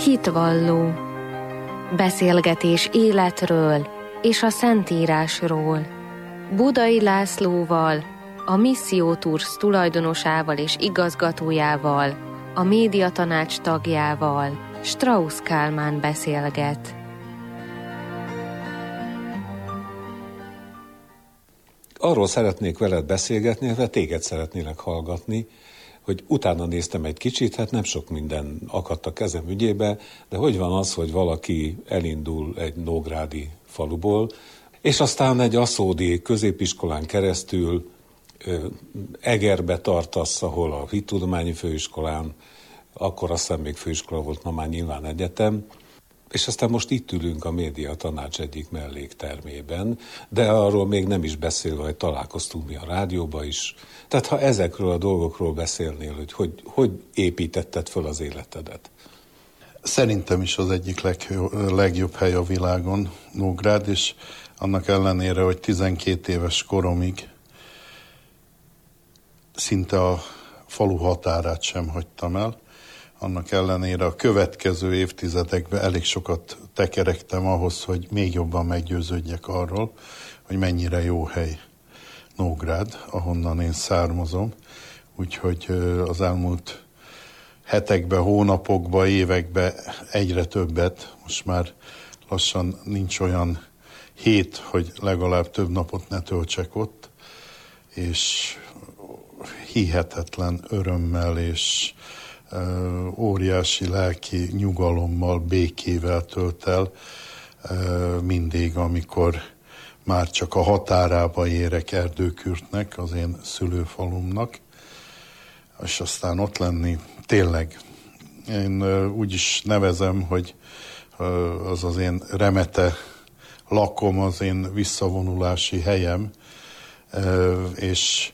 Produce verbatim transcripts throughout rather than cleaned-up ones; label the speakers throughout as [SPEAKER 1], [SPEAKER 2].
[SPEAKER 1] Hitvalló. Beszélgetés életről és a Szentírásról. Budai Lászlóval, a Misszió Tours tulajdonosával és igazgatójával, a médiatanács tagjával, Strauss Kálmán beszélget.
[SPEAKER 2] Arról szeretnék veled beszélgetni, illetve téged szeretnélek hallgatni, hogy utána néztem egy kicsit, hát nem sok minden akadt a kezem ügyébe, de hogy van az, hogy valaki elindul egy nógrádi faluból, és aztán egy aszódi középiskolán keresztül Egerbe tartasz, ahol a Hittudományi Főiskolán, akkor aztán még főiskola volt, ma már nyilván egyetem, és aztán most itt ülünk a médiatanács egyik melléktermében, de arról még nem is beszélve, hogy találkoztunk mi a rádióba is. Tehát ha ezekről a dolgokról beszélnél, hogy hogy, hogy építetted föl az életedet?
[SPEAKER 3] Szerintem is az egyik legjobb, legjobb hely a világon, Nógrád, és annak ellenére, hogy tizenkét éves koromig szinte a falu határát sem hagytam el, annak ellenére a következő évtizedekben elég sokat tekerektem ahhoz, hogy még jobban meggyőződjek arról, hogy mennyire jó hely Nógrád, ahonnan én származom. Úgyhogy az elmúlt hetekben, hónapokban, években egyre többet, most már lassan nincs olyan hét, hogy legalább több napot ne töltsek ott, és hihetetlen örömmel és Uh, óriási lelki nyugalommal, békével tölt el uh, mindig, amikor már csak a határába érek Erdőkürtnek, az én szülőfalumnak, és aztán ott lenni tényleg. Én uh, úgy is nevezem, hogy uh, az az én remete lakom, az én visszavonulási helyem, uh, és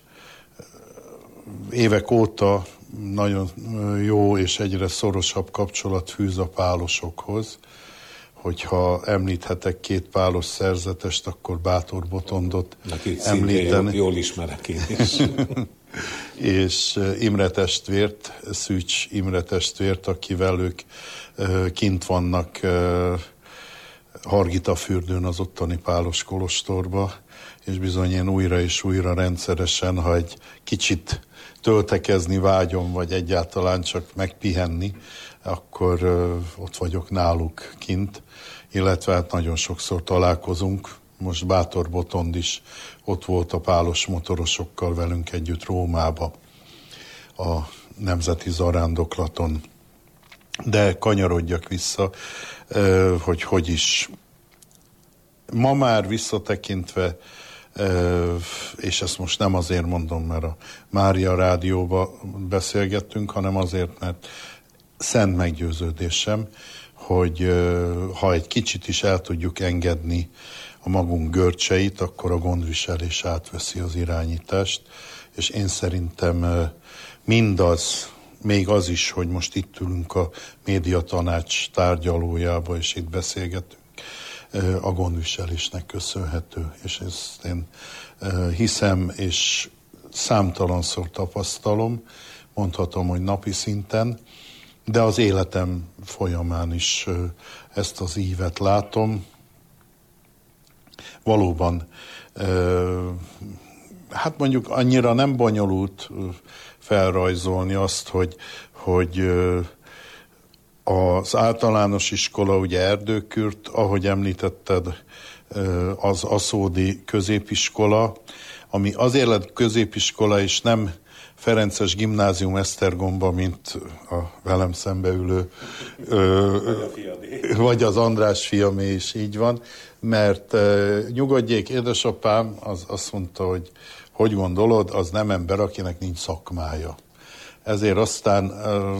[SPEAKER 3] évek óta nagyon jó és egyre szorosabb kapcsolat fűz a pálosokhoz. Hogyha említhetek két pálos szerzetest, akkor Bátor Botondot említeni.
[SPEAKER 2] Jól, jól ismerek én is.
[SPEAKER 3] És Imre testvért, Szűcs Imre testvért, akivel ők kint vannak Hargitafürdőn, az ottani pálos kolostorba, és bizony én újra és újra rendszeresen, ha egy kicsit töltekezni vágyom, vagy egyáltalán csak megpihenni, akkor ö, ott vagyok náluk kint, illetve hát nagyon sokszor találkozunk. Most Bátor Botond is ott volt a pálos motorosokkal velünk együtt Rómába a nemzeti zarándoklaton. De kanyarodjak vissza, ö, hogy hogy is. Ma már visszatekintve, és ezt most nem azért mondom, mert a Mária rádióba beszélgettünk, hanem azért, mert szent meggyőződésem, hogy ha egy kicsit is el tudjuk engedni a magunk görcseit, akkor a gondviselés átveszi az irányítást, és én szerintem mindaz, még az is, hogy most itt ülünk a médiatanács tárgyalójába, és itt beszélgetünk, a gondviselésnek köszönhető, és ezt én hiszem, és számtalanszor tapasztalom, mondhatom, hogy napi szinten, de az életem folyamán is ezt az ívet látom. Valóban, hát mondjuk annyira nem bonyolult felrajzolni azt, hogy, hogy az általános iskola, ugye Erdőkürt, ahogy említetted, az aszódi középiskola, ami azért lett középiskola, és nem Ferences Gimnázium Esztergomba, mint a velem szembeülő, vagy az András fiamé is így van, mert nyugodjék, édesapám az azt mondta, hogy hogy gondolod, az nem ember, akinek nincs szakmája. Ezért aztán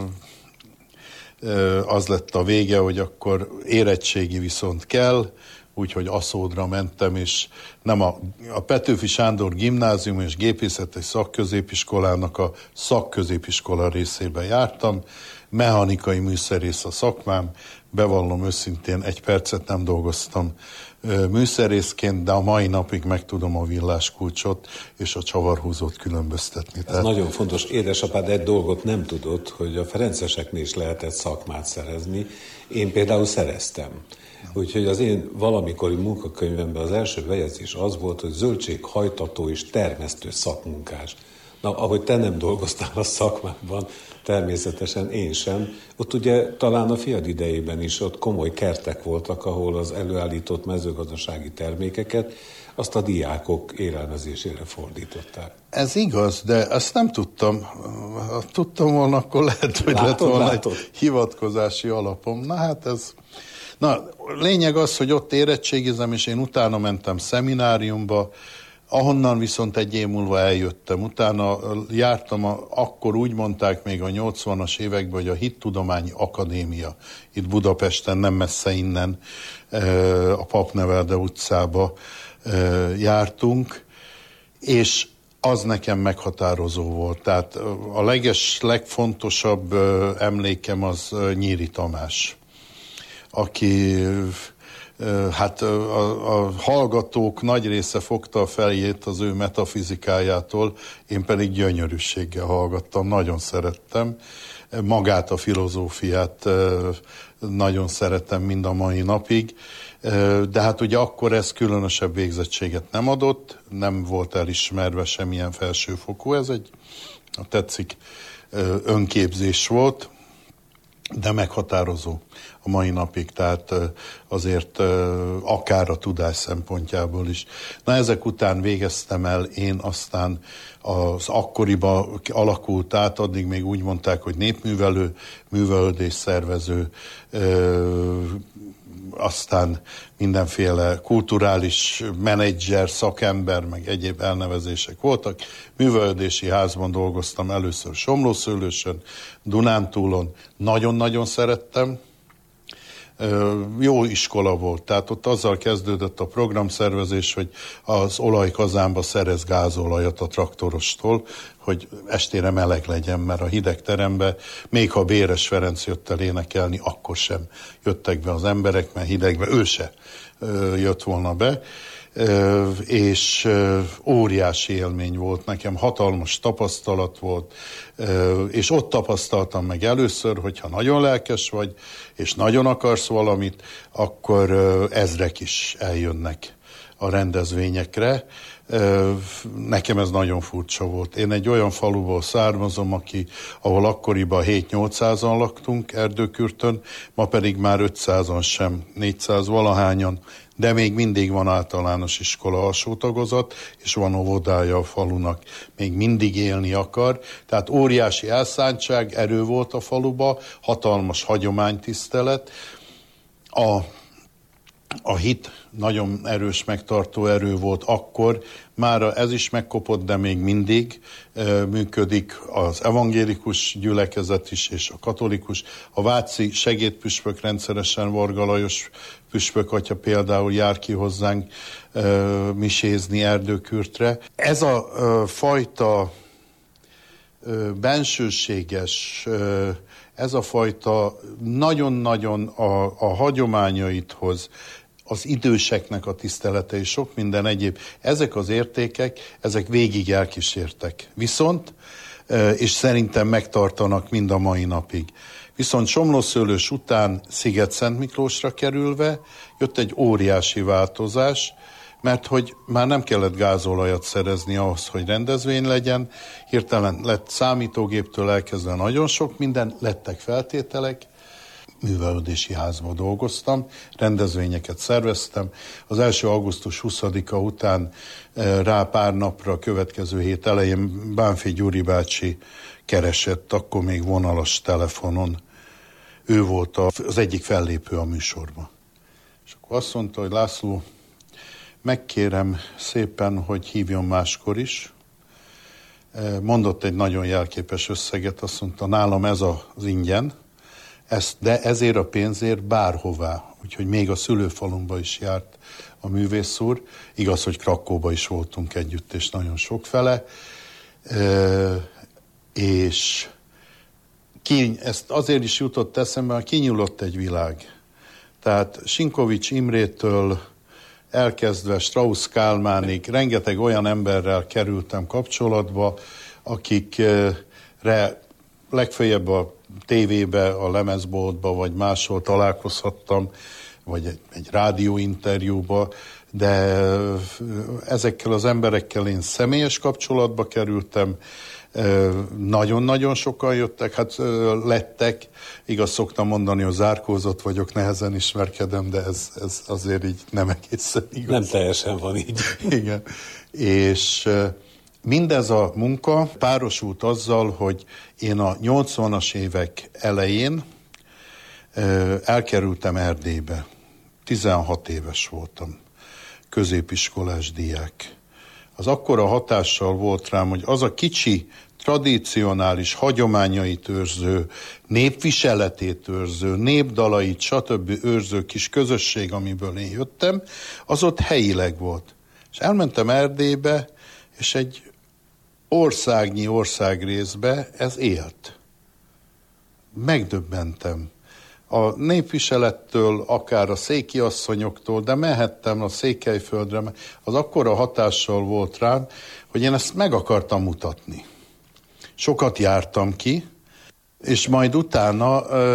[SPEAKER 3] az lett a vége, hogy akkor érettségi viszont kell, úgyhogy Aszódra mentem, és nem a, a Petőfi Sándor Gimnázium és Gépészeti Szakközépiskolának a szakközépiskola részébe jártam, mechanikai műszerész a szakmám, bevallom őszintén, egy percet nem dolgoztam műszerészként, de a mai napig meg tudom a villáskulcsot és a csavarhúzót különböztetni.
[SPEAKER 2] Ez
[SPEAKER 3] Tehát...
[SPEAKER 2] nagyon fontos. Édesapád egy dolgot nem tudott, hogy a ferenceseknél is lehetett szakmát szerezni. Én például szereztem. Úgyhogy az én valamikori munkakönyvemben az első bejegyzés az volt, hogy zöldséghajtató és termesztő szakmunkás. Na, ahogy te nem dolgoztál a szakmában, természetesen én sem. Ott ugye talán a fiad idejében is ott komoly kertek voltak, ahol az előállított mezőgazdasági termékeket azt a diákok élelmezésére fordították.
[SPEAKER 3] Ez igaz, de ezt nem tudtam. Ha tudtam volna, akkor lehet, hogy látod, lett volna látod? Egy hivatkozási alapom. Na hát ez... Na, lényeg az, hogy ott érettségizem, és én utána mentem szemináriumba, ahonnan viszont egy év múlva eljöttem. Utána jártam, a, akkor úgy mondták még a nyolcvanas években, hogy a Hittudományi Akadémia. Itt Budapesten, nem messze innen, a Papnevelde utcába jártunk, és az nekem meghatározó volt. Tehát a leges, legfontosabb emlékem az Nyíri Tamás, aki... Hát a, a hallgatók nagy része fogta a fejét az ő metafizikájától, én pedig gyönyörűséggel hallgattam, nagyon szerettem. Magát a filozófiát nagyon szeretem mind a mai napig, de hát ugye akkor ez különösebb végzettséget nem adott, nem volt elismerve semmilyen felsőfokú, ez egy, tetszik, önképzés volt, de meghatározó a mai napig, tehát azért akár a tudás szempontjából is. Na, ezek után végeztem el én aztán az akkoriba alakult át, addig még úgy mondták, hogy népművelő, művelődés szervező, aztán mindenféle kulturális menedzser, szakember, meg egyéb elnevezések voltak. Művelődési házban dolgoztam először Somlószőlősön, Dunántúlon, nagyon-nagyon szerettem. Jó iskola volt, tehát ott azzal kezdődött a programszervezés, hogy az olajkazánba szerez gázolajat a traktorostól, hogy estére meleg legyen, mert a hideg terembe, még ha Béres Ferenc jött el énekelni, akkor sem jöttek be az emberek, mert hidegbe ő se jött volna be, és óriási élmény volt nekem, hatalmas tapasztalat volt, és ott tapasztaltam meg először, hogyha nagyon lelkes vagy, és nagyon akarsz valamit, akkor ezrek is eljönnek a rendezvényekre. Nekem ez nagyon furcsa volt. Én egy olyan faluból származom, aki, ahol akkoriban hét-nyolcszázan laktunk Erdőkürtön, ma pedig már ötszázan sem, négyszáz valahányan, de még mindig van általános iskola alsó tagozat, és van óvodája a falunak. Még mindig élni akar. Tehát óriási elszántság, erő volt a faluba, hatalmas hagyománytisztelet. A A hit nagyon erős megtartó erő volt akkor, mára ez is megkopott, de még mindig e, működik az evangélikus gyülekezet is, és a katolikus. A váci segédpüspök rendszeresen, Varga Lajos püspök atya például jár ki hozzánk e, misézni Erdőkürtre. Ez a e, fajta e, bensőséges, e, ez a fajta nagyon-nagyon a, a hagyományaithoz, az időseknek a tisztelete és sok minden egyéb, ezek az értékek, ezek végig elkísértek. Viszont, és szerintem megtartanak mind a mai napig. Viszont Somlószőlős után Sziget-Szent Miklósra kerülve jött egy óriási változás, mert hogy már nem kellett gázolajat szerezni ahhoz, hogy rendezvény legyen, hirtelen lett számítógéptől elkezdve nagyon sok minden, lettek feltételek, művelődési házban dolgoztam, rendezvényeket szerveztem. Az első augusztus huszadika után rá pár napra a következő hét elején Bánfi Gyuri bácsi keresett, akkor még vonalas telefonon. Ő volt az egyik fellépő a műsorban. És akkor azt mondta, hogy László, megkérem szépen, hogy hívjon máskor is. Mondott egy nagyon jelképes összeget, azt mondta, nálam ez az ingyen, ezt, de ezért a pénzért bárhová, úgyhogy még a szülőfalumba is járt a művész úr. Igaz, hogy Krakóba is voltunk együtt, és nagyon sokfele. E, és ki, ezt azért is jutott eszembe, mert kinyúlott egy világ. Tehát Sinkovics Imrétől elkezdve Strauss Kálmánig rengeteg olyan emberrel kerültem kapcsolatba, akikre legfeljebb a tévébe, a lemezboltba, vagy máshol találkozhattam, vagy egy, egy rádióinterjúba, de ezekkel az emberekkel én személyes kapcsolatba kerültem, nagyon-nagyon sokan jöttek, hát lettek, igaz szoktam mondani, hogy zárkózott vagyok, nehezen ismerkedem, de ez, ez azért így nem egészen igaz.
[SPEAKER 2] Nem teljesen van így.
[SPEAKER 3] Igen, és mindez a munka párosult azzal, hogy én a nyolcvanas évek elején elkerültem Erdélybe. tizenhat éves voltam, középiskolás diák. Az akkora hatással volt rám, hogy az a kicsi, tradicionális, hagyományait őrző, népviseletét őrző, népdalait, stb. Őrző kis közösség, amiből én jöttem, az ott helyileg volt. És elmentem Erdélybe, és egy országnyi országrészbe ez élt. Megdöbbentem. A népviselettől, akár a széki asszonyoktól, de mehettem a Székelyföldre, az akkora hatással volt rám, hogy én ezt meg akartam mutatni. Sokat jártam ki, és majd utána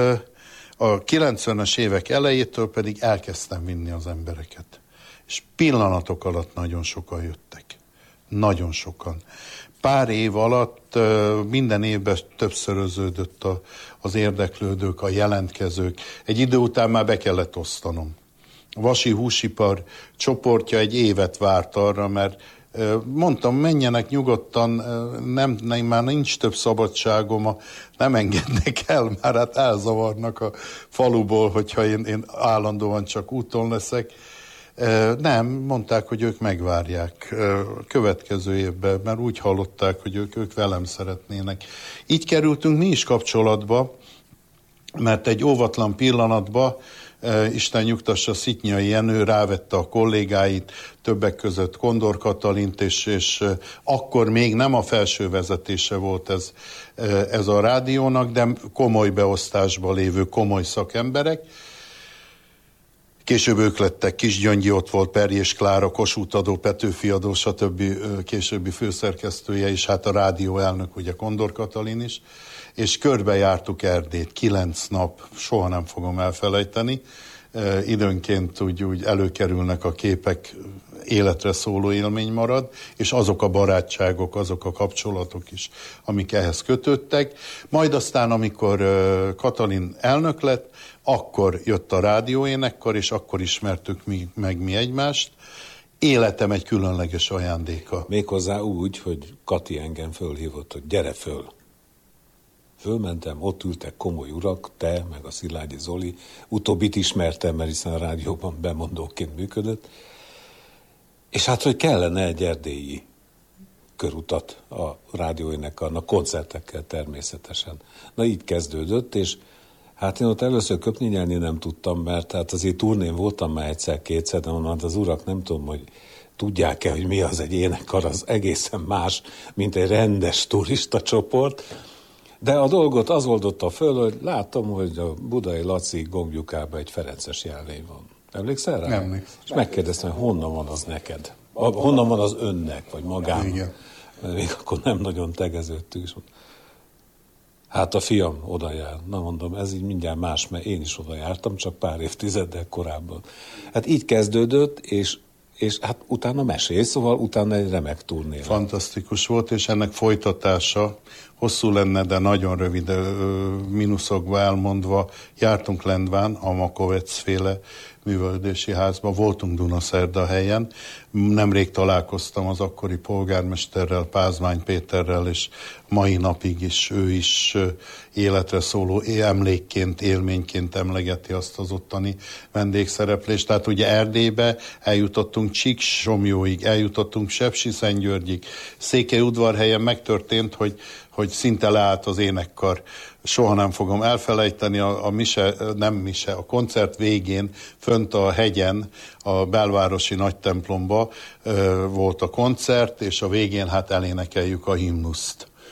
[SPEAKER 3] a kilencvenes évek elejétől pedig elkezdtem vinni az embereket. És pillanatok alatt nagyon sokan jöttek. Nagyon sokan. Pár év alatt minden évben többszöröződött a, az érdeklődők, a jelentkezők. Egy idő után már be kellett osztanom. A Vasi Húsipar csoportja egy évet várt arra, mert mondtam, menjenek nyugodtan, nem, nem, már nincs több szabadságom, nem engednek el, már hát elzavarnak a faluból, hogyha én, én állandóan csak úton leszek. Nem, mondták, hogy ők megvárják következő évben, mert úgy hallották, hogy ők, ők velem szeretnének. Így kerültünk mi is kapcsolatba, mert egy óvatlan pillanatban Isten nyugtassa, Szitnyai Jenő rávette a kollégáit, többek között Kondor Katalint, és, és akkor még nem a felső vezetése volt ez, ez a rádiónak, de komoly beosztásban lévő komoly szakemberek. Később ők lettek, Kisgyöngyi ott volt, Perjés Klára, Kossuth Adó, Petőfi Adó, stb. Későbbi főszerkesztője, és hát a rádió elnök, ugye Kondor Katalin is, és körbejártuk Erdélyt, kilenc nap, soha nem fogom elfelejteni. E, időnként úgy, úgy előkerülnek a képek, életre szóló élmény marad, és azok a barátságok, azok a kapcsolatok is, amik ehhez kötődtek. Majd aztán, amikor e, Katalin elnök lett, akkor jött a rádióénekkar, és akkor ismertük mi, meg mi egymást. Életem egy különleges ajándéka.
[SPEAKER 2] Méghozzá úgy, hogy Kati engem fölhívott, hogy gyere föl. Fölmentem, ott ültek komoly urak, te, meg a Szilágyi Zoli. Utóbbit ismertem, mert hiszen a rádióban bemondóként működött. És hát, hogy kellene egy erdélyi körutat a rádióénekkarnak, koncertekkel természetesen. Na így kezdődött, és hát én ott először köpni nyelni nem tudtam, mert hát azért turnén voltam már egyszer-kétszer, de onnan az urak nem tudom, hogy tudják-e, hogy mi az egy énekkar, az egészen más, mint egy rendes turista csoport. De a dolgot az oldotta föl, hogy látom, hogy a Budai Laci gombjukában egy ferences jelvény van. Emlékszel rá?
[SPEAKER 3] Nem.
[SPEAKER 2] És megkérdeztem, hogy honnan van az neked? A, honnan van az önnek, vagy magának?
[SPEAKER 3] Igen.
[SPEAKER 2] Mert még akkor nem nagyon tegeződtük. És hát a fiam oda jár. Na mondom, ez így mindjárt más, mert én is oda jártam, csak pár évtizeddel korábban. Hát így kezdődött, és, és hát utána mesélj, szóval utána egy remek turné.
[SPEAKER 3] Fantasztikus volt, és ennek folytatása hosszú lenne, de nagyon rövid mínuszokba elmondva. Jártunk Lendván, a Makovec féle művelődési házba, voltunk Dunaszerdahelyen. Nemrég találkoztam az akkori polgármesterrel, Pázmány Péterrel, és mai napig is ő is életre szóló emlékként, élményként emlegeti azt az ottani vendégszereplést. Tehát ugye Erdélybe eljutottunk Csíksomjóig, eljutottunk Sepsiszentgyörgyig. Székelyudvarhelyen megtörtént, hogy hogy szinte leállt az énekkar. Soha nem fogom elfelejteni, a, a mise, nem mise, a koncert végén fönt a hegyen, a belvárosi nagy templomba ö, volt a koncert, és a végén hát elénekeljük a himnuszt.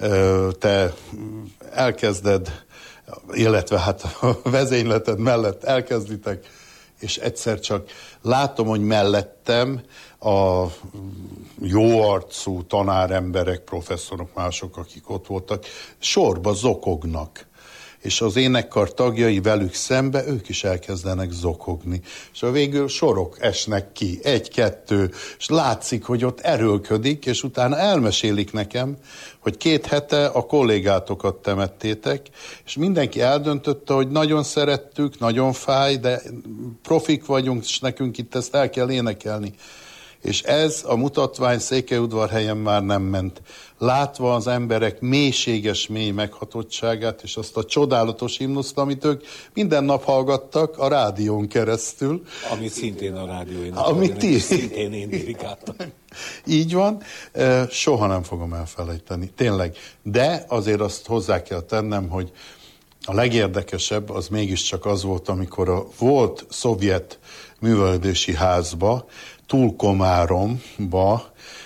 [SPEAKER 3] te elkezded, illetve hát a vezényleted mellett elkezditek, és egyszer csak látom, hogy mellettem a jó arcú tanáremberek, professzorok, mások, akik ott voltak, sorba zokognak. És az énekkar tagjai velük szembe, ők is elkezdenek zokogni. És a végül sorok esnek ki, egy-kettő, és látszik, hogy ott erőlködik, és utána elmesélik nekem, hogy két hete a kollégátokat temettétek, és mindenki eldöntötte, hogy nagyon szerettük, nagyon fáj, de profik vagyunk, és nekünk itt ezt el kell énekelni. És ez a mutatvány Székelyudvarhelyen már nem ment. Látva az emberek mélységes mély meghatottságát, és azt a csodálatos himnuszt, amit ők minden nap hallgattak a rádión keresztül.
[SPEAKER 2] Amit szintén a rádióin.
[SPEAKER 3] Amit ti...
[SPEAKER 2] Szintén én dirigáltam.
[SPEAKER 3] Így van, soha nem fogom elfelejteni, tényleg. De azért azt hozzá kell tennem, hogy a legérdekesebb az mégiscsak az volt, amikor a volt szovjet művelődési házba, Túlkomáromba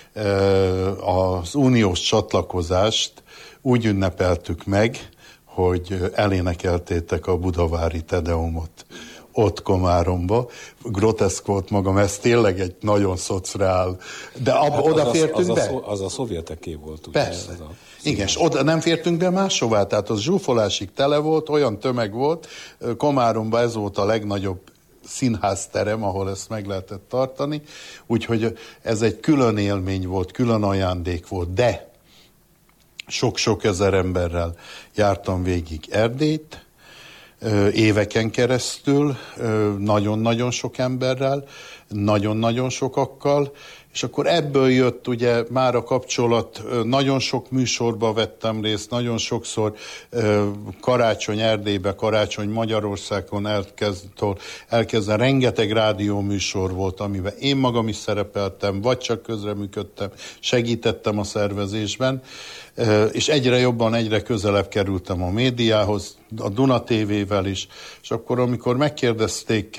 [SPEAKER 3] az uniós csatlakozást úgy ünnepeltük meg, hogy elénekeltétek a budavári Tedeumot ott Komáromba. Groteszk volt magam, ez tényleg egy nagyon szociál, de ab, hát oda fértünk
[SPEAKER 2] az
[SPEAKER 3] be?
[SPEAKER 2] Az, az a szovjeteké volt.
[SPEAKER 3] Ugye? Persze.
[SPEAKER 2] Ez a
[SPEAKER 3] igen, és oda nem fértünk be máshová, tehát az zsúfolásig tele volt, olyan tömeg volt, Komáromba ez volt a legnagyobb színházterem, ahol ezt meg lehetett tartani, úgyhogy ez egy külön élmény volt, külön ajándék volt, de sok-sok ezer emberrel jártam végig Erdélyt, éveken keresztül, nagyon-nagyon sok emberrel, nagyon-nagyon sokakkal, és akkor ebből jött ugye már a kapcsolat, nagyon sok műsorba vettem részt, nagyon sokszor Karácsony Erdélybe, Karácsony Magyarországon elkezdve, elkezdve rengeteg rádióműsor volt, amiben én magam is szerepeltem, vagy csak közreműködtem, segítettem a szervezésben, és egyre jobban, egyre közelebb kerültem a médiához, a Duna té vével is, és akkor amikor megkérdezték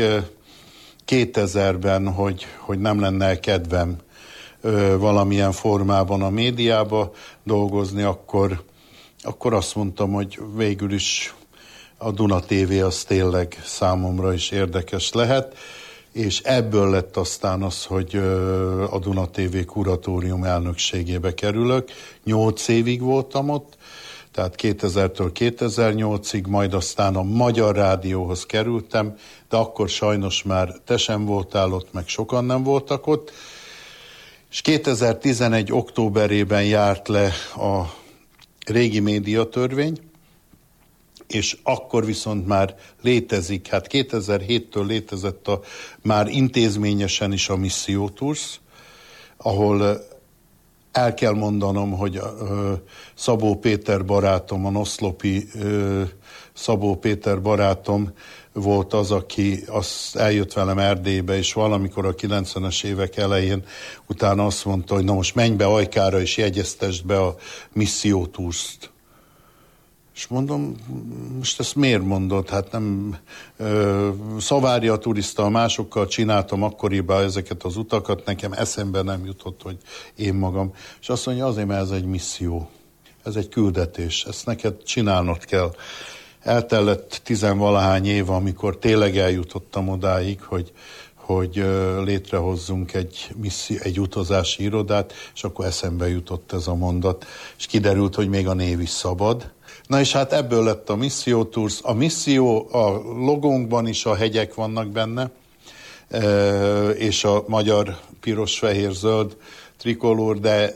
[SPEAKER 3] kétezerben, hogy, hogy nem lenne kedvem ö, valamilyen formában a médiába dolgozni, akkor, akkor azt mondtam, hogy végül is a Duna té vé az tényleg számomra is érdekes lehet, és ebből lett aztán az, hogy ö, a Duna té vé kuratórium elnökségébe kerülök. Nyolc évig voltam ott, tehát kétezertől kétezer-nyolcig, majd aztán a Magyar Rádióhoz kerültem, de akkor sajnos már te sem voltál ott, meg sokan nem voltak ott. És kétezer-tizenegy októberében járt le a régi médiatörvény, és akkor viszont már létezik, hát kétezer-héttől létezett a, már intézményesen is a Misszió Tours, ahol el kell mondanom, hogy uh, Szabó Péter barátom, a noszlopi uh, Szabó Péter barátom volt az, aki az eljött velem Erdélybe, és valamikor a kilencvenes évek elején utána azt mondta, hogy na most menj be Ajkára, és jegyeztesd be a Misszió Tours-t. És mondom, most ezt miért mondod? Hát nem ö, Szavária a turista, másokkal csináltam akkoriban ezeket az utakat, nekem eszembe nem jutott, hogy én magam. És azt mondja, azért, mert ez egy misszió, ez egy küldetés, ezt neked csinálnod kell. Eltellett tizenvalahány év, amikor tényleg eljutottam odáig, hogy, hogy ö, létrehozzunk egy, misszió, egy utazási irodát, és akkor eszembe jutott ez a mondat, és kiderült, hogy még a név is szabad. Na és hát ebből lett a Misszió Tours. A misszió, a logónkban is a hegyek vannak benne, és a magyar piros-fehér-zöld trikolór, de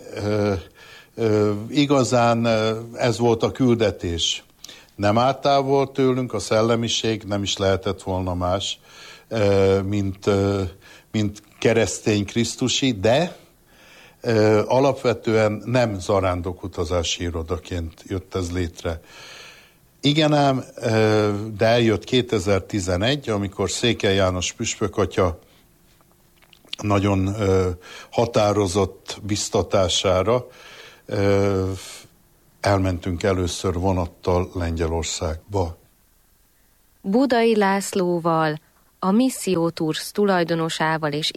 [SPEAKER 3] igazán ez volt a küldetés. Nem áll távol tőlünk, a szellemiség nem is lehetett volna más, mint, mint keresztény krisztusi, de Uh, alapvetően nem zarándokutazási irodaként jött ez létre. Igen ám, uh, de eljött kétezer-tizenegy, amikor Székely János püspök atya nagyon uh, határozott biztatására uh, elmentünk először vonattal Lengyelországba.
[SPEAKER 1] Budai Lászlóval, a Misszió Tours tulajdonosával és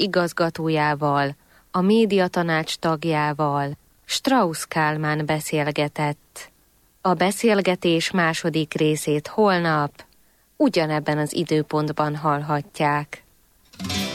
[SPEAKER 1] igazgatójával, a médiatanács tagjával, Strauss Kálmán beszélgetett. A beszélgetés második részét holnap ugyanebben az időpontban hallhatják.